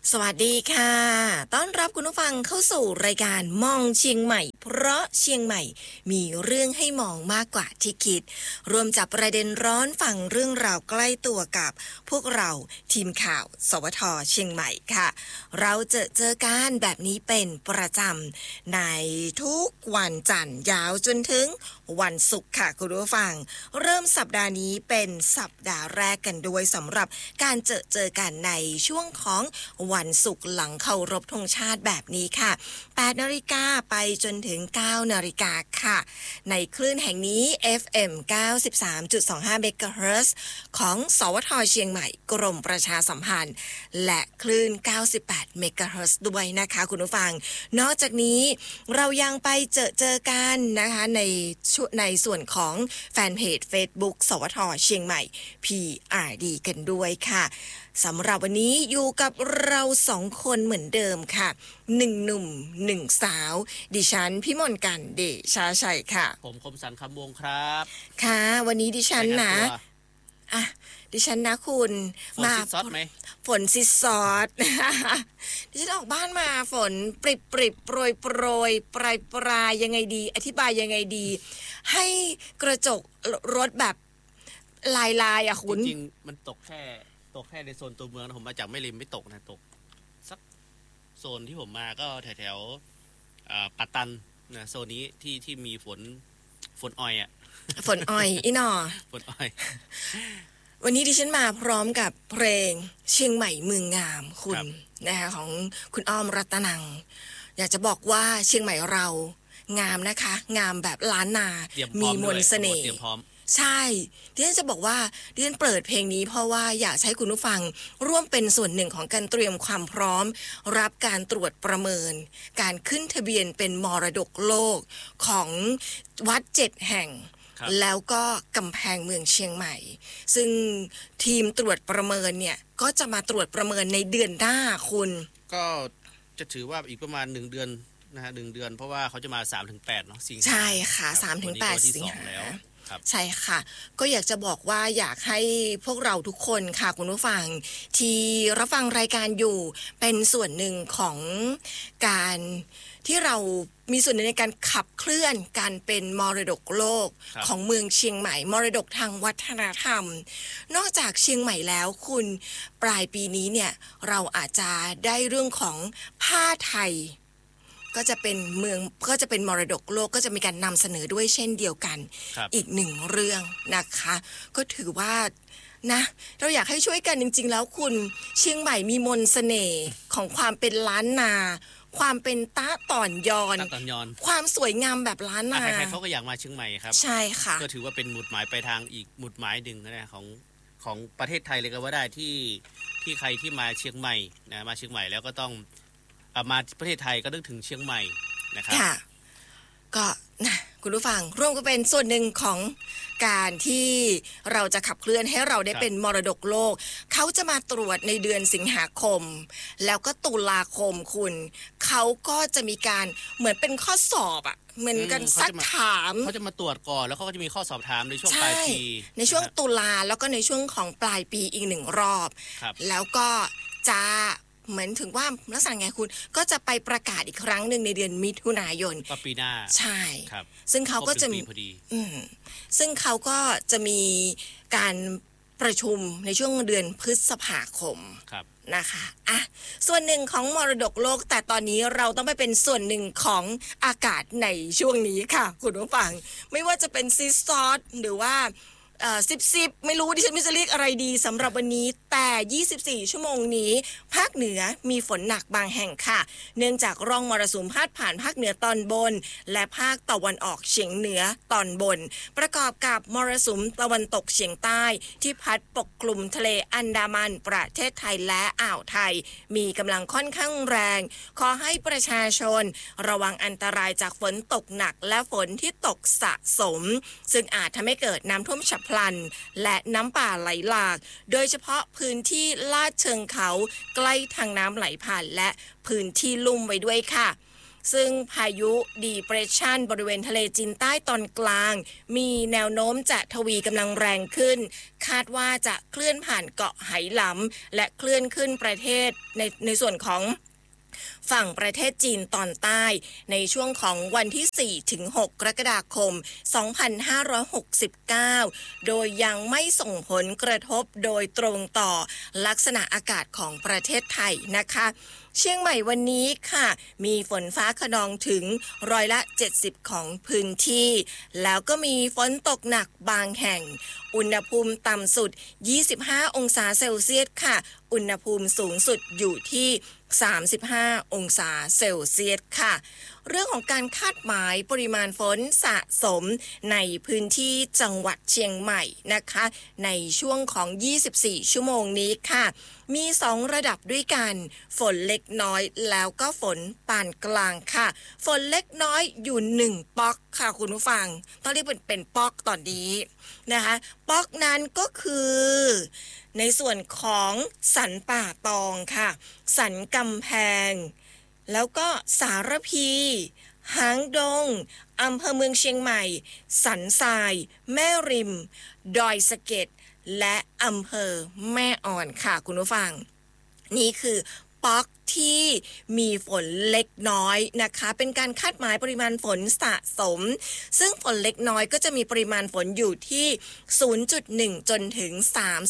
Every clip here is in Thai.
สวัสดีค่ะต้อนรับคุณผู้ฟังเข้าสู่รายการมองเชียงใหม่เพราะเชียงใหม่มีเรื่องให้มองมากกว่าที่คิดรวมจับประเด็นร้อนฝั่งเรื่องราวใกล้ตัวกับพวกเราทีมข่าวสวทเชียงใหม่ค่ะเราเจอกันแบบนี้เป็นประจำในทุกวันจันทร์ยาวจนถึงวันศุกร์ค่ะคุณผู้ฟังเริ่มสัปดาห์นี้เป็นสัปดาห์แรกกันด้วยสำหรับการเจอกันในช่วงของวันศุกร์หลังเคารพธงชาติแบบนี้ค่ะ 8 นาฬิกาไปจนถึง 9 นาฬิกาค่ะในคลื่นแห่งนี้ FM 93.25 เมกะเฮิรตซ์ของสวทเชียงใหม่กรมประชาสัมพันธ์และคลื่น 98 เมกะเฮิรตซ์ด้วยนะคะคุณผู้ฟังนอกจากนี้เรายังไปเจอกันนะคะในส่วนของแฟนเพจ Facebook สวทเชียงใหม่ PRD กันด้วยค่ะสำหรับวันนี้อยู่กับเรา2 คนเหมือนเดิมค่ะ1 หนุ่ม1 สาวดิฉันพิมลกันเดชาชัยค่ะผมคมสันคำวงครับค่ะวันนี้ดิฉันนะดิฉันนะคุณมาฝนซิดซอสไหมฝนซิดซอสดิฉันออกบ้านมาฝนปริบโปรยปลายยังไงดีอธิบายยังไงดีให้กระจกรถแบบลายอ่ะคุณจริงๆมันตกแค่ในโซนตัวเมืองนะผมมาจากแม่ริมไม่ตกนะตกสักโซนที่ผมมาก็แถวปัตตันนะโซนนี้ที่มีฝนอ้อยอ่ะฝนอ้อยอีหนอฝนอ้อยวันนี้ดิฉันมาพร้อมกับเพลงเชียงใหม่เมืองงามคุณนะคะของคุณอ้อมรัตนังอยากจะบอกว่าเชียงใหม่เรางามนะคะงามแบบล้านนามีมนต์เสน่ห์ใช่ดิฉันจะบอกว่าดิฉันเปิดเพลงนี้เพราะว่าอยากให้คุณผู้ฟังร่วมเป็นส่วนหนึ่งของการเตรียมความพร้อมรับการตรวจประเมินการขึ้นทะเบียนเป็นมรดกโลกของวัด7 แห่งแล้วก็กำแพงเมืองเชียงใหม่ซึ่งทีมตรวจประเมินเนี่ยก็จะมาตรวจประเมินในเดือนหน้าคุณก็จะถือว่าอีกประมาณ1 เดือนนะฮะ1 เดือนเพราะว่าเขาจะมา 3-8 เนาะใช่ค่ะ 3-8 สิงหาใช่ค่ะก็อยากจะบอกว่าอยากให้พวกเราทุกคนค่ะคุณผู้ฟังที่รับฟังรายการอยู่เป็นส่วนหนึ่งของการที่เรามีส่วนในการขับเคลื่อนการเป็นมรดกโลกของเมืองเชียงใหม่มรดกทางวัฒนธรรมนอกจากเชียงใหม่แล้วคุณปลายปีนี้เนี่ยเราอาจจะได้เรื่องของผ้าไทยก็จะเป็นมรดกโลกก็จะมีการนำเสนอด้วยเช่นเดียวกันอีก1 เรื่องนะคะก็ถือว่านะเราอยากให้ช่วยกันจริงๆแล้วคุณเชียงใหม่มีมนต์เสน่ห์ของความเป็นล้านนาความเป็นตาต่อนยอนความสวยงามแบบล้านนาใครๆเขาก็อยากมาเชียงใหม่ครับใช่ค่ะก็ถือว่าเป็นหมุดหมายไปทางอีกหมุดหมายหนึ่งนะของประเทศไทยเลยก็ว่าได้ที่ใครที่มาเชียงใหม่นะมาเชียงใหม่แล้วก็ต้องมาประเทศไทยก็นึกถึงเชียงใหม่นะครับค่ะก็นะคุณผู้ฟังร่วมก็เป็นส่วนหนึ่งของการที่เราจะขับเคลื่อนให้เราได้เป็นมรดกโลกเขาจะมาตรวจในเดือนสิงหาคมแล้วก็ตุลาคมคุณเขาก็จะมีการเหมือนเป็นข้อสอบอ่ะเหมือนกันซักถามเขาจะมาตรวจก่อนแล้วเขาก็จะมีข้อสอบถามในช่วงปลายปีในช่วงตุลาแล้วก็ในช่วงของปลายปีอีก1 รอบแล้วก็จะเหมือนถึงว่าลักษณะไงคุณก็จะไปประกาศอีกครั้งหนึ่งในเดือนมิถุนายนปีหน้าใช่ซึ่งเขาก็จะมีซึ่งเขาก็จะมีการประชุมในช่วงเดือนพฤษภาคมนะคะส่วนหนึ่งของมรดกโลกแต่ตอนนี้เราต้องไปเป็นส่วนหนึ่งของอากาศในช่วงนี้ค่ะคุณผู้ฟังไม่ว่าจะเป็นซีซอสหรือว่า10ไม่รู้ดิฉันไม่จะเรียกอะไรดีสำหรับวันนี้แต่24 ชั่วโมงนี้ภาคเหนือมีฝนหนักบางแห่งค่ะเนื่องจากร่องมรสุมพาดผ่านภาคเหนือตอนบนและภาคตะวันออกเฉียงเหนือตอนบนประกอบกับมรสุมตะวันตกเฉียงใต้ที่พัดปกคลุมทะเลอันดามันประเทศไทยและอ่าวไทยมีกำลังค่อนข้างแรงขอให้ประชาชนระวังอันตรายจากฝนตกหนักและฝนที่ตกสะสมซึ่งอาจทำให้เกิดน้ำท่วมฉับพลันและน้ำป่าไหลหลากโดยเฉพาะพื้นที่ลาดเชิงเขาใกล้ทางน้ำไหลผ่านและพื้นที่ลุ่มไว้ด้วยค่ะซึ่งพายุ Depression บริเวณทะเลจีนใต้ตอนกลางมีแนวโน้มจะทวีกำลังแรงขึ้นคาดว่าจะเคลื่อนผ่านเกาะไหหลำและเคลื่อนขึ้นประเทศในส่วนของฝั่งประเทศจีนตอนใต้ในช่วงของวันที่4ถึง6กรกฎาคม2569โดยยังไม่ส่งผลกระทบโดยตรงต่อลักษณะอากาศของประเทศไทยนะคะเชียงใหม่วันนี้ค่ะมีฝนฟ้าคะนองถึง70%ของพื้นที่แล้วก็มีฝนตกหนักบางแห่งอุณหภูมิต่ำสุด25องศาเซลเซียสค่ะอุณหภูมิสูงสุดอยู่ที่35องศาเซลเซียสค่ะเรื่องของการคาดหมายปริมาณฝนสะสมในพื้นที่จังหวัดเชียงใหม่นะคะในช่วงของ24ชั่วโมงนี้ค่ะมี2ระดับด้วยกันฝนเล็กน้อยแล้วก็ฝนปานกลางค่ะฝนเล็กน้อยอยู่1ป๊อกค่ะคุณผู้ฟังต้องเรียกเป็นป๊อกตอนนี้นะคะป๊อกนั้นก็คือในส่วนของสันป่าตองค่ะสันกำแพงแล้วก็สารพีหางดงอำเภอเมืองเชียงใหม่สันทรายแม่ริมดอยสะเก็ดและอำเภอแม่อ่อนค่ะคุณผู้ฟังนี่คือป๊อกที่มีฝนเล็กน้อยนะคะเป็นการคาดหมายปริมาณฝนสะสมซึ่งฝนเล็กน้อยก็จะมีปริมาณฝนอยู่ที่ 0.1 จนถึง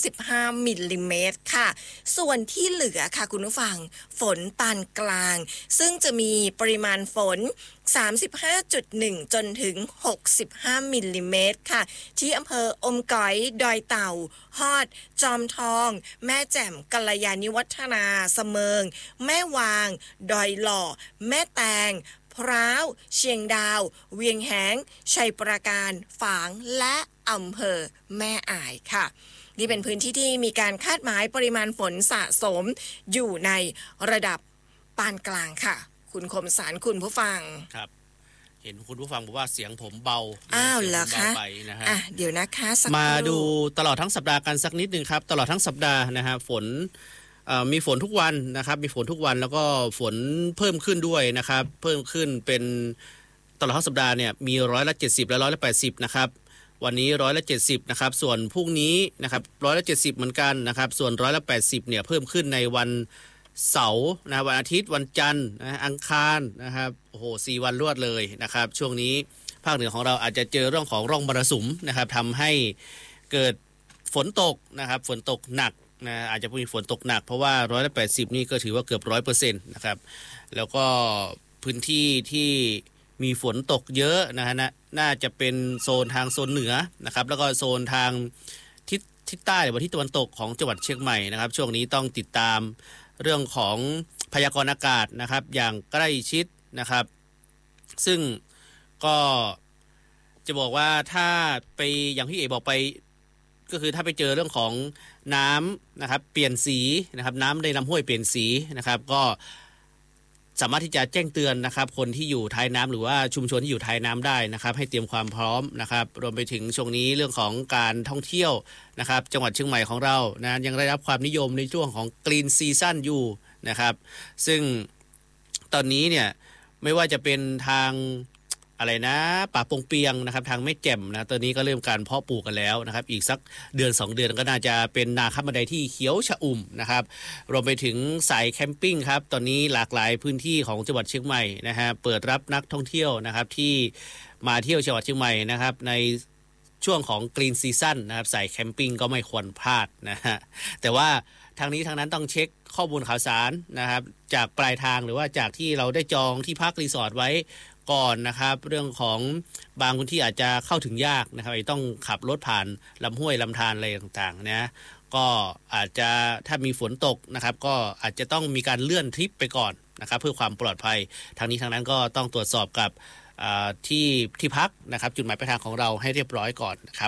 35มิลลิเมตรค่ะส่วนที่เหลือค่ะคุณผู้ฟังฝนปานกลางซึ่งจะมีปริมาณฝน 35.1 จนถึง65มิลลิเมตรค่ะที่อำเภออมก๋อยดอยเต่าฮอดจอมทองแม่แจ่มกัลยาณิวัฒนาเสมิงแม่วางดอยหล่อแม่แตงพร้าวเชียงดาวเวียงแหงชัยปราการฝางและอำเภอแม่อ่ายค่ะนี่เป็นพื้นที่ที่มีการคาดหมายปริมาณฝนสะสมอยู่ในระดับปานกลางค่ะคุณคมสารคุณผู้ฟังครับเห็นคุณผู้ฟังบอกว่าเสียงผมเบาเหรอคะเดี๋ยวนะคะมาดูตลอดทั้งสัปดาห์กันสักนิดนึงครับตลอดทั้งสัปดาห์นะฮะฝนมีฝนทุกวันนะครับมีฝนทุกวันแล้วก็ฝนเพิ่มขึ้นด้วยนะครับเพิ่มขึ้นเป็นตลอดทั้งสัปดาห์เนี่ยมี70%และ80%นะครับวันนี้70%นะครับส่วนพรุ่งนี้นะครับ70%เหมือนกันนะครับส่วน80%เนี่ยเพิ่มขึ้นในวันเสาร์นะวันอาทิตย์วันจันทร์นะอังคารนะครับโอ้โห4วันรวดเลยนะครับช่วงนี้ภาคเหนือของเราอาจจะเจอเรื่องของร่องมรสุมนะครับทำให้เกิดฝนตกนะครับฝนตกหนักนะอาจจะมีฝนตกหนักเพราะว่า180นี่ก็ถือว่าเกือบ 100% นะครับแล้วก็พื้นที่ที่มีฝนตกเยอะนะฮะน่าจะเป็นโซนทางโซนเหนือนะครับแล้วก็โซนทางทิศใต้หรือว่าทิศตะวันตกของจังหวัดเชียงใหม่นะครับช่วงนี้ต้องติดตามเรื่องของพยากรณ์อากาศนะครับอย่างใกล้ชิดนะครับซึ่งก็จะบอกว่าถ้าไปอย่างที่เอกบอกไปก็คือถ้าไปเจอเรื่องของน้ำนะครับเปลี่ยนสีนะครับน้ำในลำห้วยเปลี่ยนสีนะครับก็สามารถที่จะแจ้งเตือนนะครับคนที่อยู่ท้ายน้ำหรือว่าชุมชนที่อยู่ท้ายน้ำได้นะครับให้เตรียมความพร้อมนะครับรวมไปถึงช่วงนี้เรื่องของการท่องเที่ยวนะครับจังหวัดเชียงใหม่ของเรานะยังได้รับความนิยมในช่วงของ Green Season อยู่นะครับซึ่งตอนนี้เนี่ยไม่ว่าจะเป็นทางอะไรนะป่าปงเปียงนะครับทางแม่แจ่มนะตอนนี้ก็เริ่มการเพาะปลูกกันแล้วนะครับอีกสักเดือน2เดือนก็น่าจะเป็นนาข้ามบันไดที่เขียวชอุ่มนะครับรวมไปถึงสายแคมปิ้งครับตอนนี้หลากหลายพื้นที่ของจังหวัดเชียงใหม่นะฮะเปิดรับนักท่องเที่ยวนะครับที่มาเที่ยวจังหวัดเชียงใหม่นะครับในช่วงของ Green Season นะครับสายแคมปิ้งก็ไม่ควรพลาดนะฮะแต่ว่าทางนี้ทางนั้นต้องเช็คข้อมูลข่าวสารนะครับจากปลายทางหรือว่าจากที่เราได้จองที่พักรีสอร์ทไว้ก่อนนะครับเรื่องของบางพื้นที่อาจจะเข้าถึงยากนะครับต้องขับรถผ่านลำห้วยลำธารอะไรต่างๆนะก็อาจจะถ้ามีฝนตกนะครับก็อาจจะต้องมีการเลื่อนทริปไปก่อนนะครับเพื่อความปลอดภัยทางนี้ทางนั้นก็ต้องตรวจสอบกับที่พักนะครับจุดหมายปลายทางของเราให้เรียบร้อยก่อนนะครับ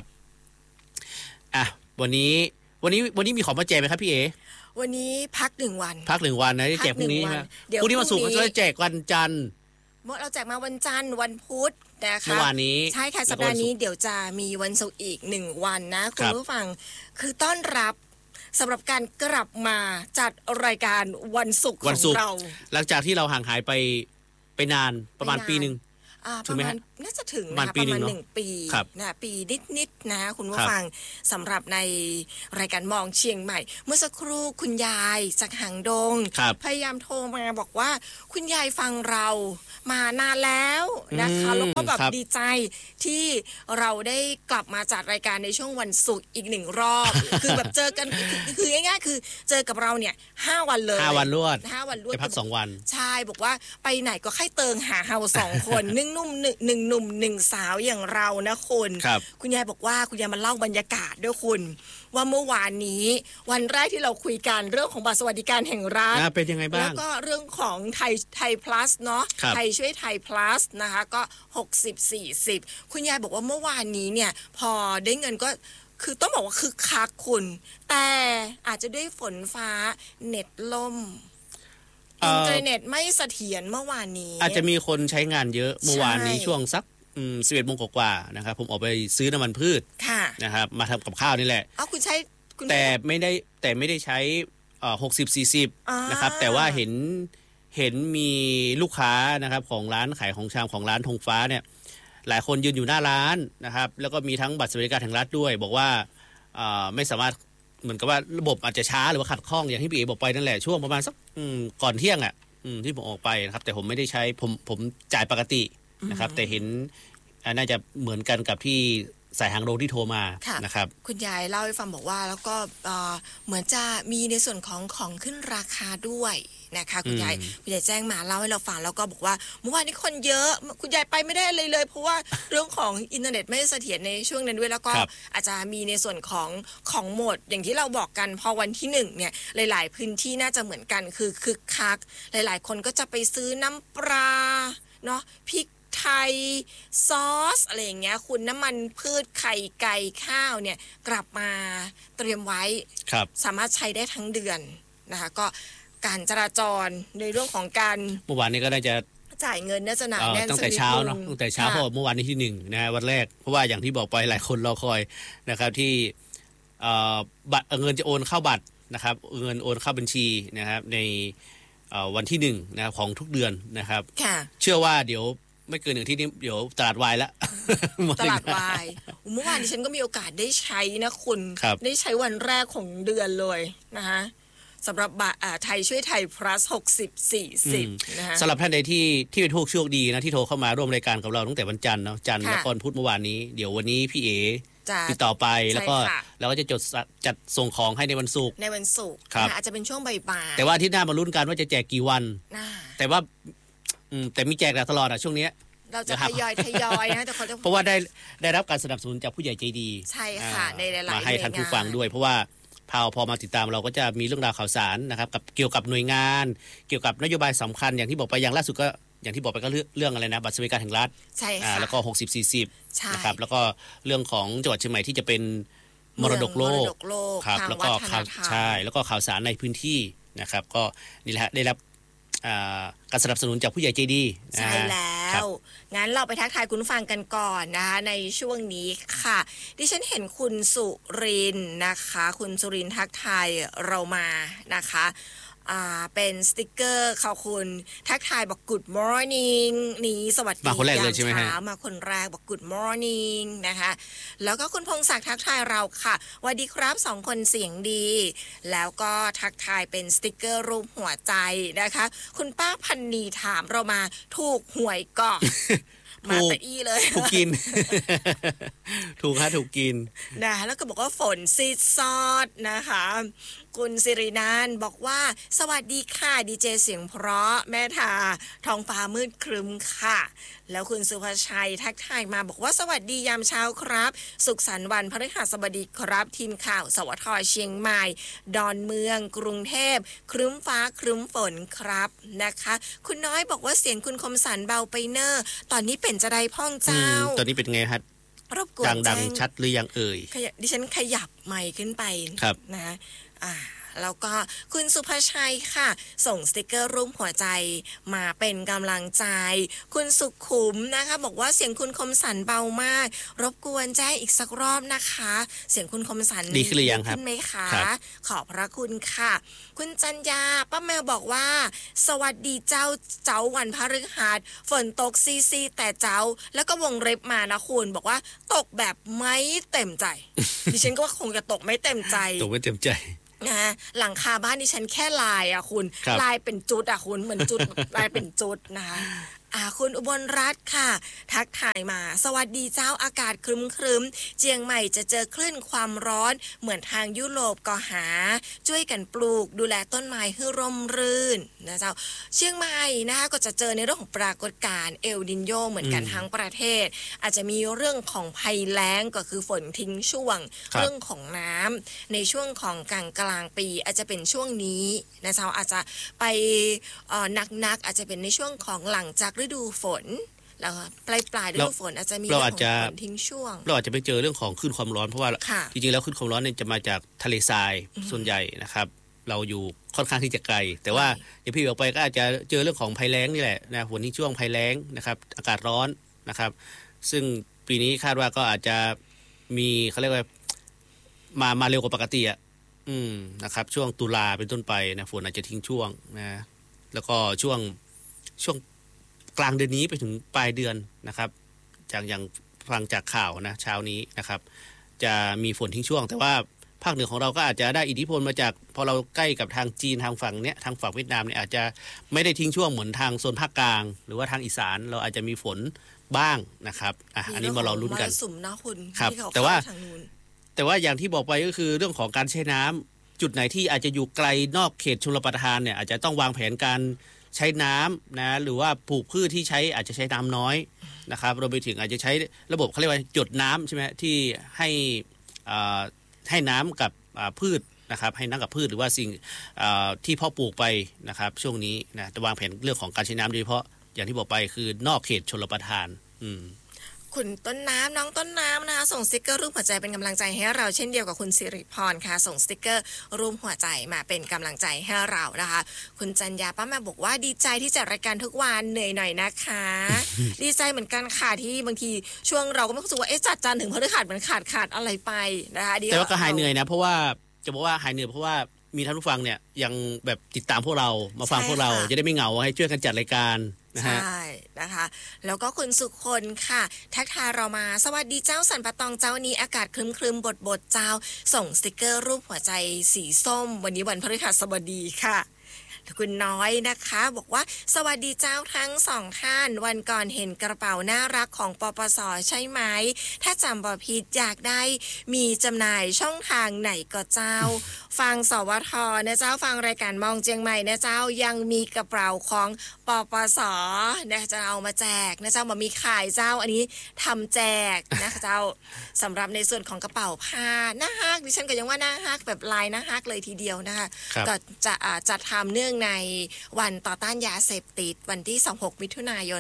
วันนี้มีของมาแจกไหมครับพี่เอวันนี้พัก1วันนะแจกพรุ่งนี้นะพรุ่งนี้วันศุกร์ก็จะแจกวันจันทร์เราแจกมาวันจันทร์วันพุธนะคะเมื่อวานนี้ใช่ค่ะสัปดาห์นี้เดี๋ยวจะมีวันศุกร์อีก1วันนะคุณผู้ฟังคือต้อนรับสำหรับการกลับมาจัดรายการวันศุกร์ของเราหลังจากที่เราห่างหายไปไปนานประมาณปีนึงประมาณน่าจะถึงนะคะประมาณ1 ปีนะปีนิดๆนะคุณผู้ฟังสำหรับในรายการมองเชียงใหม่เมื่อสักครู่คุณยายจากหางดงพยายามโทรมาบอกว่าคุณยายฟังเรามานานแล้วนะคะแล้วก็แบบดีใจที่เราได้กลับมาจัดรายการในช่วงวันศุกร์อีก1 รอบคือแบบเจอกันคือง่ายๆคือเจอกับเราเนี่ย5 วันเลย 5 วันรวดไปพัก2 วันใช่บอกว่าไปไหนก็ให้เติงหาเฮา2 คน1 หนุ่ม1 หนุ่ม1 สาวอย่างเรานะคุณยายบอกว่าคุณยายมาเล่าบรรยากาศด้วยคุณว่าเมื่อวานนี้วันแรกที่เราคุยกันเรื่องของบัตรสวัสดิการแห่งรัฐเป็นยังไงบ้างแล้วก็เรื่องของไทย plus เนาะไทยช่วยไทย plus นะคะก็60-40คุณยายบอกว่าเมื่อวานนี้เนี่ยพอได้เงินก็คือต้องบอกว่าคึกคักคุณแต่อาจจะด้วยฝนฟ้าเน็ตล่มอินเทอร์เน็ตไม่เสถียรเมื่อวานนี้อาจจะมีคนใช้งานเยอะเมื่อวานนี้ช่วงสัก11 โมงกว่าๆนะครับผมออกไปซื้อน้ำมันพืชนะครับมาทำกับข้าวนี่แหละคุณใช้แต่ไม่ได้ใช้60-40นะครับแต่ว่าเห็นมีลูกค้านะครับของร้านขายของชำของร้านธงฟ้าเนี่ยหลายคนยืนอยู่หน้าร้านนะครับแล้วก็มีทั้งบัตรสวัสดิการแห่งรัฐด้วยบอกว่าไม่สามารถเหมือนกับว่าระบบอาจจะช้าหรือว่าขัดข้องอย่างที่พี่เอบอกไปนั่นแหละช่วงประมาณสักก่อนเที่ยงที่ผมออกไปนะครับแต่ผมไม่ได้ใช้ผมจ่ายปกตินะครับแต่เห็นน่าจะเหมือนกันกับที่สายหางโรงที่โทรมานะครับคุณยายเล่าให้ฟังบอกว่าแล้วก็เหมือนจะมีในส่วนของขึ้นราคาด้วยนะคะคุณยายแจ้งมาเล่าให้เราฟังแล้วก็บอกว่าเมื่อวานนี้คนเยอะคุณยายไปไม่ได้เลยเพราะว่าเรื่องของอินเทอร์เน็ตไม่เสถียรในช่วงนั้นด้วยแล้วก็อาจจะมีในส่วนของหมดอย่างที่เราบอกกันพอวันที่1เนี่ยหลายๆพื้นที่น่าจะเหมือนกันคือคึกคักหลายๆคนก็จะไปซื้อน้ำปลาเนาะพริกไทยซอสอะไรอย่างเงี้ยคุณน้ำมันพืชไข่ไก่ข้าวเนี่ยกลับมาเตรียมไว้สามารถใช้ได้ทั้งเดือนนะคะก็การจราจรในเรื่องของการเมื่อวานนี้ก็น่าจะจ่ายเงินน่าจะหนาแน่นตั้งแต่เช้าเนาะตั้งแต่เช้าเพราะเมื่อวานนี้ที่1นะฮะวันแรกเพราะว่าอย่างที่บอกไปหลายคนรอคอยนะครับที่บัตรเงินจะโอนเข้าบัตรนะครับเงินโอนเข้าบัญชีนะครับในวันที่1นะครับของทุกเดือนนะครับเชื่อว่าเดี๋ยวไม่เกิน1 ที่นี้เดี๋ยวตลาดวายแล้วตลาดวายเมื่อวานดิฉันก็มีโอกาสได้ใช้นะคุณได้ใช้วันแรกของเดือนเลยนะคะสำหรับไทยช่วยไทย plus 60-40นะฮะสำหรับท่านใดที่เป็นผู้โชคดีนะที่โทรเข้ามาร่วมรายการกับเราตั้งแต่วันจันทร์เนาะจันทร์และก่อนพุธเมื่อวานนี้เดี๋ยววันนี้พี่เอติดต่อไปแล้วก็เราก็จะจัดส่งของให้ในวันศุกร์อาจจะเป็นช่วงบ่ายๆแต่ว่าอาทิตย์หน้ามาลุ้นกันว่าจะแจกกี่วันแต่ว่าแต่มีแจกตลอดช่วงนี้เราจะทยอยนะแต่เพราะว่าได้รับการสนับสนุนจากผู้ใหญ่ใจดีใช่ค่ะในหลายๆมาให้ท่านผู้ฟังด้วยเพราะว่าพอมาติดตามเราก็จะมีเรื่องราวข่าวสารนะครับกับเกี่ยวกับหน่วยงานเกี่ยวกับนโยบายสำคัญอย่างที่บอกไปอย่างล่าสุดก็อย่างที่บอกไปก็เรื่องอะไรนะบัตรสวัสดิการแห่งรัฐใช่ค่ะแล้วก็60-40นะครับแล้วก็เรื่องของจังหวัดเชียงใหม่ที่จะเป็นมรดกโลกครับแล้วก็ใช่แล้วก็ข่าวสารในพื้นที่นะครับก็นี่แหละได้รับการสนับสนุนจากผู้ใหญ่ใจดีใช่แล้วงั้นเราไปทักทายคุณฟังกันก่อนนะคะในช่วงนี้ค่ะดิฉันเห็นคุณสุรินนะคะคุณสุรินทักทายเรามานะคะเป็นสติกเกอร์ค่ะคุณทักทายบอก Good morning นี้สวัสดีมาคนแรกเลยใช่ไหมฮะมาคนแรกบอก Good morning นะคะแล้วก็คุณพงศักดิ์ทักทายเราค่ะสวัสดีครับ2 คนเสียงดีแล้วก็ทักทายเป็นสติกเกอร์รูปหัวใจนะคะคุณป้าพันนีถามเรามาถูกหวยก่อนมาตะอี้เลยถูกกินถูกค่ะถูกกินนะแล้วก็บอกว่าฝนซีดซอดนะคะคุณสิรินันท์บอกว่าสวัสดีค่ะดีเจเสียงเพราะแม่ทาท้องฟ้ามืดครึ้มค่ะแล้วคุณสุภชัยทักทายมาบอกว่าสวัสดียามเช้าครับสุขสันต์วันพฤหัสบดีครับทีมข่าวสวท.เชียงใหม่ดอนเมืองกรุงเทพครึ้มฟ้าครึ้มฝนครับนะคะคุณน้อยบอกว่าเสียงคุณคมสันเบาไปเนอตอนนี้เป็นจะได้พ่องเจ้าตอนนี้เป็นไงฮะดังชัดหรือยังเอ่ยดิฉันขยับไมค์ขึ้นไปนะแล้วก็คุณสุภชัยค่ะส่งสติกเกอร์รูปหัวใจมาเป็นกำลังใจคุณสุขุมนะคะบอกว่าเสียงคุณคมสันเบามากรบกวนแจ้งอีกสักรอบนะคะเสียงคุณคมสันดีขึ้นหรือยังครับขึ้นไหมคะขอบพระคุณค่ะคุณจันยาป้าแมวบอกว่าสวัสดีเจ้าวันพฤหัสฝนตกซีแต่เจ้าแล้วก็วงเล็บมานะคุณบอกว่าตกแบบไม่เต็มใจ ดิฉันก็ว่าคงจะตกไม่เต็มใจตกไม่เต็มใจนะหลังคาบ้านดิฉันแค่ลายอ่ะคุณลายเป็นจุดอ่ะคุณเหมือนจุด ลายเป็นจุดนะคะคุณอุบลรัตน์ค่ะทักทายมาสวัสดีเจ้าอากาศครึ้มเจียงใหม่จะเจอคลื่นความร้อนเหมือนทางยุโรปก็หาช่วยกันปลูกดูแลต้นไม้ให้ร่มรื่นนะเจ้าเชียงใหม่นะคะก็จะเจอในเรื่องของปรากฏการณ์เอลนิโญเหมือนกันทั้งประเทศอาจจะมีเรื่องของภัยแล้งก็คือฝนทิ้งช่วงเรื่องของน้ำในช่วงของกลางปีอาจจะเป็นช่วงนี้นะเจ้าอาจจะไปนักอาจจะเป็นในช่วงของหลังจากฤดูฝนแล้วปลายฤดูฝนอาจจะมีเรื่องของฝนทิ้งช่วงเราอาจจะไปเจอเรื่องของคลื่นความร้อนเพราะว่าจริงๆแล้วคลื่นความร้อนเนี่ยจะมาจากทะเลทรายส่วนใหญ่นะครับเราอยู่ค่อนข้างที่จะไกลแต่ว่าอย่างพี่บอกไปก็อาจจะเจอเรื่องของภัยแล้งนี่แหละนะฝนทิ้งช่วงภัยแล้งนะครับอากาศร้อนนะครับซึ่งปีนี้คาดว่าก็อาจจะมีเขาเรียกว่ามาเร็วกว่าปกตินะครับช่วงตุลาเป็นต้นไปนะฝนอาจจะทิ้งช่วงนะแล้วก็ช่วงกลางเดือนนี้ไปถึงปลายเดือนนะครับอย่างฟังจากข่าวนะเช้านี้นะครับจะมีฝนทิ้งช่วงแต่ว่าภาคเหนือของเราก็อาจจะได้อิทธิพลมาจากพอเราใกล้กับทางจีนทางฝั่งเนี้ยทางฝั่งเวียดนามเนี่ยอาจจะไม่ได้ทิ้งช่วงเหมือนทางโซนภาคกลางหรือว่าทางอีสานเราอาจจะมีฝนบ้างนะครับอันนี้มาเราลุ้นกันครับแต่ว่าอย่างที่บอกไปก็คือเรื่องของการใช้น้ำจุดไหนที่อาจจะอยู่ไกลนอกเขตชลประทานเนี่ยอาจจะต้องวางแผนการใช้น้ำนะหรือว่าปลูกพืชที่ใช้อาจจะใช้น้ำน้อยนะครับรวมไปถึงอาจจะใช้ระบบเขาเรียกว่าหยดน้ำใช่ไหมที่ให้น้ำกับพืชนะครับให้น้ำกับพืชหรือว่าสิ่งที่เพาะปลูกไปนะครับช่วงนี้นะจะวางแผนเรื่องของการใช้น้ำโดยเฉพาะอย่างที่บอกไปคือนอกเขตชลประทานคุณต้นน้ำน้องต้นน้ำนะคะส่งสติกเกอร์รูปหัวใจเป็นกำลังใจให้เราเช่นเดียวกับคุณสิริพรค่ะส่งสติกเกอร์รูปหัวใจมาเป็นกำลังใจให้เรานะคะคุณจันยาป้าแม่บอกว่าดีใจที่จัดรายการทุกวันเหนื่อยหน่อยนะคะ ดีใจเหมือนกันค่ะที่บางทีช่วงเราก็ไม่รู้สึกว่าจัดจันถึงพฤหัสมันขาดอะไรไปนะคะแต่ว่าก็หายเหนื่อยนะเพราะว่าจะบอกว่าหายเหนื่อยเพราะว่ามีท่านผู้ฟังเนี่ยยังแบบติดตามพวกเรามาฟังพวกเราจะได้ไม่เหงาให้ช่วยกันจัดรายการใช่นะคะแล้วก็คุณสุคนค่ะทักทายเรามาสวัสดีเจ้าสันปะตองเจ้านี้อากาศครึมบดเจ้าส่งสติกเกอร์รูปหัวใจสีส้มวันนี้วันพฤหัสบดีค่ะคุณน้อยนะคะบอกว่าสวัสดีเจ้าทั้งสองท่านวันก่อนเห็นกระเป๋าน่ารักของปปส.ใช่ไหมถ้าจำบ่ผิดอยากได้มีจำหน่ายช่องทางไหนก็เจ้า ฟังสวทนะเจ้าฟังรายการมองเจียงใหม่นะเจ้ายังมีกระเป๋าของปปส.นะจะเอามาแจกนะเจ้ามามีขายเจ้าอันนี้ทำแจกนะเจ้าสำหรับในส่วนของกระเป๋าผ้าหน้าฮักดิฉันก็ยังว่าหน้าฮักแบบลายหน้าฮักเลยทีเดียวนะคะก็จะทำเนื่องในวันต่อต้านยาเสพติดวันที่26มิถุนายน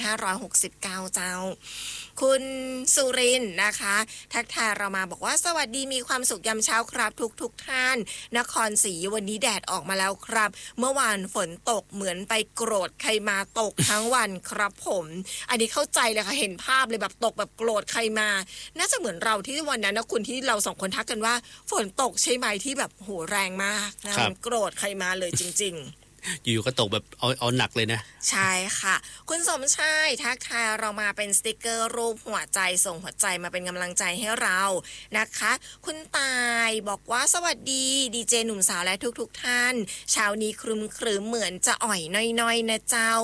2569เจ้าคุณสุรินทร์นะคะทักทายเรามาบอกว่าสวัสดีมีความสุขยามเช้าครับทุกท่านนครศรีวันนี้แดดออกมาแล้วครับเมื่อวานฝนตกเหมือนไปโกรธใครมาตกทั้งวันครับผมอันนี้เข้าใจเลยค่ะเห็นภาพเลยแบบตกแบบโกรธใครมาน่าจะเหมือนเราที่วันนั้นนะคุณที่เราสองคนทักกันว่าฝนตกใช่ไหมที่แบบโหแรงมากนะโกรธใครมาเลยจริงๆอยู่ก็ตกแบบเอาหนักเลยนะใช่ค่ะคุณสมชายทักทายเรามาเป็นสติกเกอร์รูปหัวใจส่งหัวใจมาเป็นกำลังใจให้เรานะคะคุณตายบอกว่าสวัสดีดีเจหนุ่มสาวและทุกท่านเช้านี้ครึมเหมือนจะอ่อยน้อยๆนะเจ้า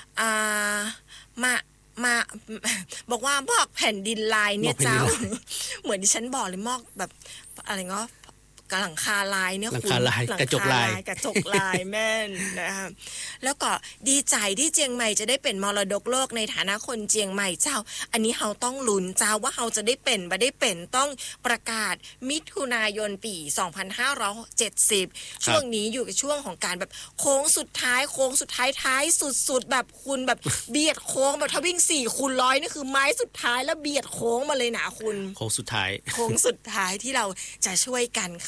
มาบอกว่าหมอกแผ่นดินลายเนี่ยเจ้าเหมือนที่ฉันบอกเลยหมอกแบบอะไรเนาะหลังคาลายเนี่ยคุณกระจกลายแม่นนะคะแล้วก็ดีใจที่เจียงใหม่จะได้เป็นมรดกโลกในฐานะคนเจียงใหม่เจ้าอันนี้เราต้องลุ้นเจ้าว่าเราจะได้เป็นบ่ได้เป็นต้องประกาศมิถุนายนปี2570ช่วงนี้อยู่กับช่วงของการแบบโค้งสุดท้ายท้ายสุดแบบคุณแบบเบียดโค้งแบบถ้าวิ่ง4x100นี่คือไม้สุดท้ายแล้วเบียดโค้งมาเลยนะคุณโค้งสุดท้ายที่เราจะช่วยกันค่ะ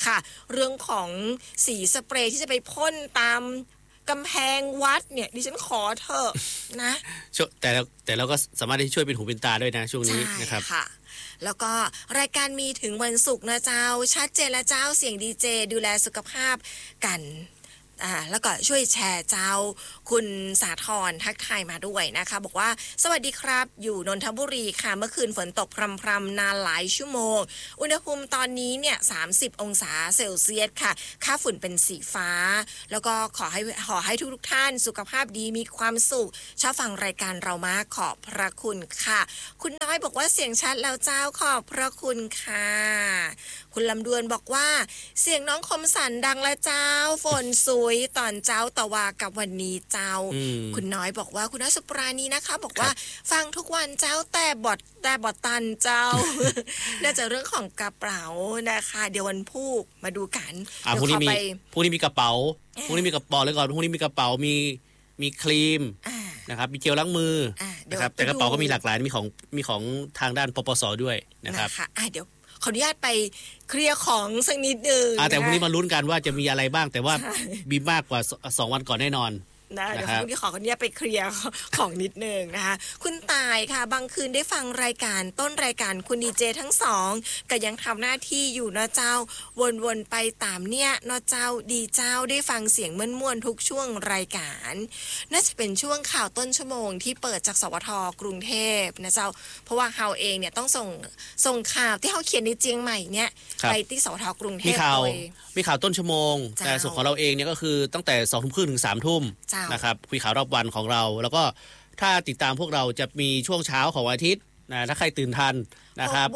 ค่ะเรื่องของสีสเปรย์ที่จะไปพ่นตามกำแพงวัดเนี่ยดิฉันขอเถอะนะแต่เราก็สามารถที่ช่วยเป็นหูเป็นตาด้วยนะช่วงนี้นะครับค่ะแล้วก็รายการมีถึงวันศุกร์นะเจ้าชัดเจนและเจ้าเสียงดีเจดูแลสุขภาพกันแล้วก็ช่วยแชร์เจ้าคุณสาธรทักทายมาด้วยนะคะบอกว่าสวัสดีครับอยู่นนทบุรีค่ะเมื่อคืนฝนตกพรำๆนานหลายชั่วโมงอุณหภูมิตอนนี้เนี่ย30องศาเซลเซียสค่ะค่าฝุ่นเป็นสีฟ้าแล้วก็ขอให้ทุกท่านสุขภาพดีมีความสุขชอบฟังรายการเรามากขอบพระคุณค่ะคุณน้อยบอกว่าเสียงชัดแล้วเจ้าขอบพระคุณค่ะคุณลำดวนบอกว่าเสียงน้องคมสันดังและเจ้าฝนสวยตอนเจ้าตะวากับวันนี้เจ้าคุณน้อยบอกว่าคุณนัสุปราณีนะคะบอกว่าฟังทุกวันเจ้าแต่บอดตันเจ้า น่าจะเรื่องของกระเป๋านะคะเดี๋ยววันพุธมาดูกันพรุ่งนี้มีกระเป๋าพรุ่งนี้มีกระเป๋าเลยก่อนพรุ่งนี้มีกระเป๋ามีครีมนะครับมีเจลล้างมือนะครับแต่กระเป๋าก็มีหลากหลายมีของทางด้านปปสด้วยนะครับเดี๋ยวขออนุญาตไปเคลียร์ของสักนิดนึงแต่พรุ่งนี้มาลุ้นกันว่าจะมีอะไรบ้างแต่ว่ามีมากกว่า2วันก่อนแน่นอนเดี๋ยวพรุ่งนี้ขออนุญาตไปเคลียร์ของนิดนึงนะคะคุณตายค่ะบางคืนได้ฟังรายการต้นรายการคุณดีเจทั้งสองก็ยังทำหน้าที่อยู่นะเจ้าวนๆไปตามเนี่ยนะเจ้าดีเจ้าได้ฟังเสียงม่วนๆทุกช่วงรายการน่าจะเป็นช่วงข่าวต้นชั่วโมงที่เปิดจากสวทกรุงเทพนะเจ้าเพราะว่าเฮาเองเนี่ยต้องส่งข่าวที่เฮาเขียนในเจียงใหม่เนี่ยไปที่สวทกรุงเทพมีข่าวต้นชั่วโมงแต่ส่วนของเราเองเนี่ยก็คือตั้งแต่ 20:30 น. ถึง 3:00 น. นะครับคุยข่าวรอบวันของเราแล้วก็ถ้าติดตามพวกเราจะมีช่วงเช้าของวันอาทิตย์นะถ้าใครตื่นทันนะครับ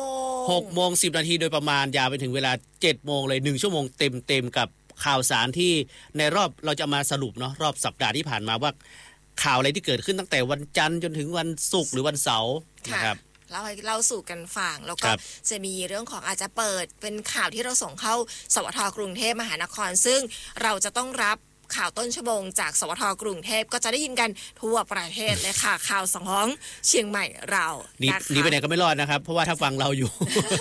6:10 น. โดยประมาณยาวไปถึงเวลา 7:00 น. เลย1ชั่วโมงเต็มกับข่าวสารที่ในรอบเราจะมาสรุปเนาะรอบสัปดาห์ที่ผ่านมาว่าข่าวอะไรที่เกิดขึ้นตั้งแต่วันจันทร์จนถึงวันศุกร์หรือวันเสาร์นะครับเราสู่กันฟังแล้วก็จะมีเรื่องของอาจจะเปิดเป็นข่าวที่เราส่งเข้าสวทกรุงเทพมหานครซึ่งเราจะต้องรับข่าวต้นชั่วโมงจากสวทกรุงเทพก็จะได้ยินกันทั่วประเทศเลยค่ะข่าวสองเชียงใหม่เรานี่ไปไหนก็ไม่รอดนะครับเพราะว่าถ้าฟังเราอยู่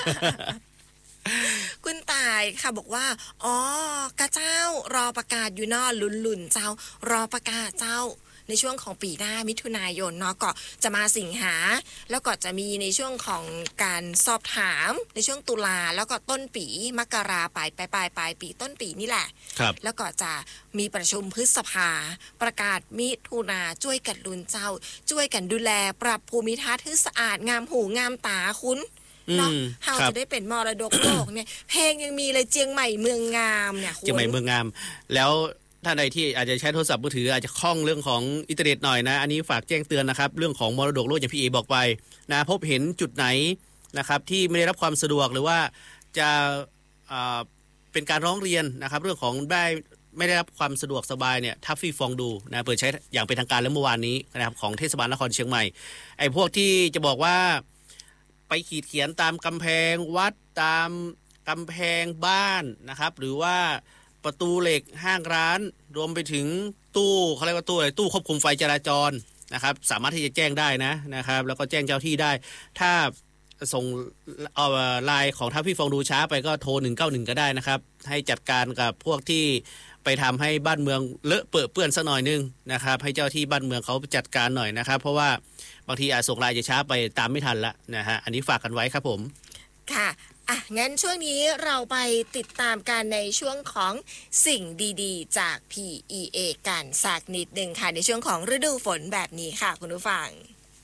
คุณตายค่ะบอกว่ากระเจ้ารอประกาศอยู่นอลุ่นเจ้ารอประกาศเจ้าในช่วงของปีหน้ามิถุนายนเนาะก็จะมาสิงหาแล้วก็จะมีในช่วงของการสอบถามในช่วงตุลาแล้วก็ต้นปีมกราปลายปีต้นปีนี่แหละแล้วก็จะมีประชุมพฤษภาประกาศมิถุนาช่วยกันลุ้นเจ้าช่วยกันดูแลปรับภูมิทัศน์ให้สะอาดงามหูงามตาคุณเนาะเฮาจะได้เป็นมรดกโลกเนี่ยเพลงยังมีเลยเจียงใหม่เมืองงามเนี่ยเจียงใหม่เมืองงามแล้วท่านใดที่อาจจะใช้โทรศัพท์มือถืออาจจะคล่องเรื่องของอินเทอร์เน็ตหน่อยนะอันนี้ฝากแจ้งเตือนนะครับเรื่องของมรดกโลกอย่างพี่เอบอกไปนะพบเห็นจุดไหนนะครับที่ไม่ได้รับความสะดวกหรือว่าจะเป็นการร้องเรียนนะครับเรื่องของไม่ได้รับความสะดวกสบายเนี่ยทัฟฟี่ฟองดูนะเปิดใช้อย่างเป็นทางการแล้วเมื่อวานนี้นะครับของเทศบาลนครเชียงใหม่ไอ้พวกที่จะบอกว่าไปขีดเขียนตามกำแพงวัดตามกำแพงบ้านนะครับหรือว่าประตูเหล็กห้างร้านรวมไปถึงตู้เขาเรียกว่าตู้ควบคุมไฟจราจรนะครับสามารถที่จะแจ้งได้นะครับแล้วก็แจ้งเจ้าที่ได้ถ้าส่งไลน์ของทัพพี่ฟองดูช้าไปก็โทร191ก็ได้นะครับให้จัดการกับพวกที่ไปทำให้บ้านเมืองเลอะเปื้อนสักหน่อยนึงนะครับให้เจ้าที่บ้านเมืองเขาจัดการหน่อยนะครับเพราะว่าบางทีอาจส่งไลน์จะช้าไปตามไม่ทันละนะฮะอันนี้ฝากกันไว้ครับผมค่ะงั้นช่วงนี้เราไปติดตามกันในช่วงของสิ่งดีๆจาก PEA กันสักนิดหนึ่งค่ะในช่วงของฤดูฝนแบบนี้ค่ะคุณผู้ฟัง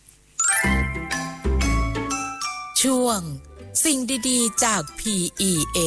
ช่วงสิ่งดีๆจาก PEA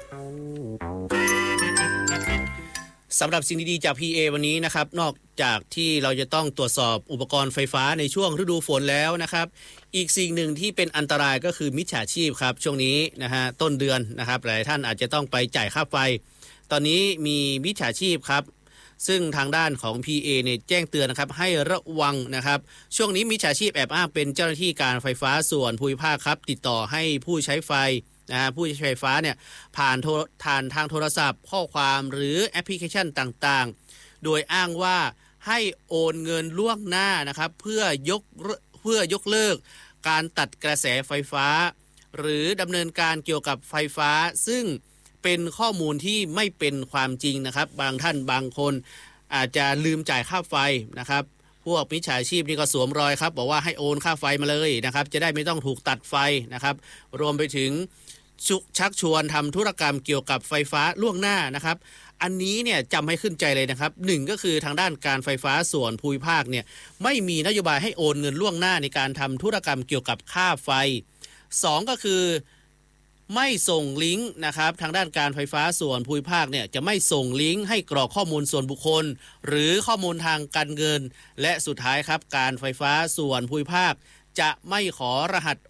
สำหรับสิ่งดีๆจาก PA วันนี้นะครับนอกจากที่เราจะต้องตรวจสอบอุปกรณ์ไฟฟ้าในช่วงฤดูฝนแล้วนะครับอีกสิ่งหนึ่งที่เป็นอันตรายก็คือมิจฉาชีพครับช่วงนี้นะฮะต้นเดือนนะครับหลายท่านอาจจะต้องไปจ่ายค่าไฟตอนนี้มีมิจฉาชีพครับซึ่งทางด้านของ PA เนี่ยแจ้งเตือนนะครับให้ระวังนะครับช่วงนี้มิจฉาชีพแอบอ้างเป็นเจ้าหน้าที่การไฟฟ้าส่วนภูมิภาคครับติดต่อให้ผู้ใช้ไฟผู้ใช้ไฟฟ้าเนี่ยผ่านทางโทรศัพท์ข้อความหรือแอปพลิเคชันต่างๆโดยอ้างว่าให้โอนเงินล่วงหน้านะครับเพื่อยกเลิกการตัดกระแสไฟฟ้าหรือดำเนินการเกี่ยวกับไฟฟ้าซึ่งเป็นข้อมูลที่ไม่เป็นความจริงนะครับบางท่านบางคนอาจจะลืมจ่ายค่าไฟนะครับพวกมิจฉาชีพนี่ก็สวมรอยครับบอกว่าให้โอนค่าไฟมาเลยนะครับจะได้ไม่ต้องถูกตัดไฟนะครับรวมไปถึงชักชวนทำธุรกรรมเกี่ยวกับไฟฟ้าล่วงหน้านะครับอันนี้เนี่ยจำให้ขึ้นใจเลยนะครับหนึ่งก็คือทางด้านการไฟฟ้าส่วนภูมิภาคเนี่ยไม่มีนโยบายให้โอนเงินล่วงหน้าในการทำธุรกรรมเกี่ยวกับค่าไฟสองก็คือไม่ส่งลิงก์นะครับทางด้านการไฟฟ้าส่วนภูมิภาคเนี่ยจะไม่ส่งลิงก์ให้กรอกข้อมูลส่วนบุคคลหรือข้อมูลทางการเงินและสุดท้ายครับการไฟฟ้าส่วนภูมิภาคจะไม่ขอรหัส